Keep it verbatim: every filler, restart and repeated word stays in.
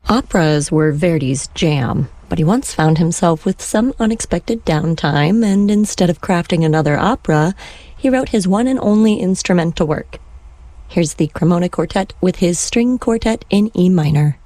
Operas were Verdi's jam, but he once found himself with some unexpected downtime, and instead of crafting another opera, he wrote his one and only instrumental work. Here's the Cremona Quartet with his string quartet in E minor.